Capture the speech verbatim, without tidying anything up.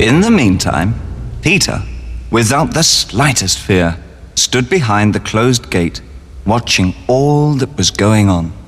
In the meantime, Peter, without the slightest fear, stood behind the closed gate, watching all that was going on.